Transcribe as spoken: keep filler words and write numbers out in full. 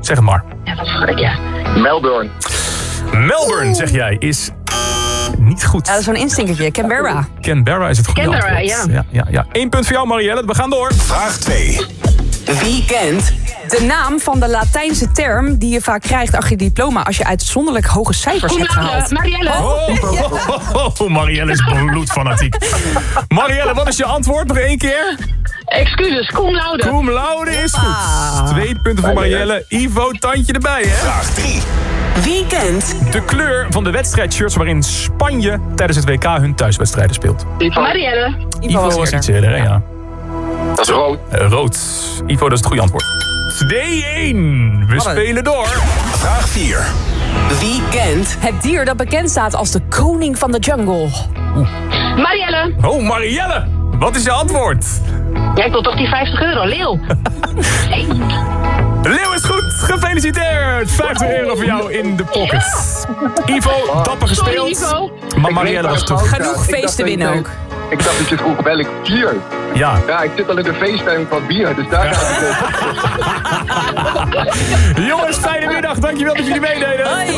Zeg het maar. Ja, wat gek, ja. Melbourne. Melbourne, zeg jij, is niet goed. Ja, dat is zo'n instinkertje. Canberra. Canberra is het goede Canberra, antwoord. ja. ja, ja, ja. Eén punt voor jou, Marielle. We gaan door. Vraag twee. Wie kent De naam van de Latijnse term die je vaak krijgt achter je diploma als je uitzonderlijk hoge cijfers hebt gehaald. Marielle. Oh, oh, oh, oh, Marielle is bloedfanatiek. Marielle, wat is je antwoord? Nog één keer? Excuses, cum laude. Cum laude is goed. Twee punten voor Marielle. Ivo, tandje erbij, hè? vraag drie. Wie kent De kleur van de wedstrijdshirts waarin Spanje tijdens het W K hun thuiswedstrijden speelt. Marielle. Ivo was eerder. iets eerder, hè? Ja. Dat is rood. Uh, rood. Ivo, dat is het goede antwoord. twee-één. We spelen door. vraag vier. Wie kent Het dier dat bekend staat als de koning van de jungle. Marielle. Oh, Marielle. Wat is je antwoord? Ja, ik wil toch die vijftig euro. Leeuw. Leeuw is goed. Gefeliciteerd. vijftig euro voor jou in de pocket. Ivo, dapper gespeeld. Sorry, Ivo. Maar Marielle was terug. Genoeg feest te winnen ook. Ik dacht dat je vroeg welk bier. Ja. Ja, ik zit al in de feesttuin van bier, dus daar gaat het. Jongens, fijne middag. Dankjewel dat jullie meededen. Hoi.